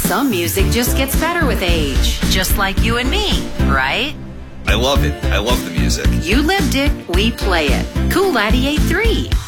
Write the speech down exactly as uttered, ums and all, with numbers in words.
Some music just gets better with age. Just like you and me, right? I love it. I love the music. You lived it, we play it. Cool ninety-eight point three.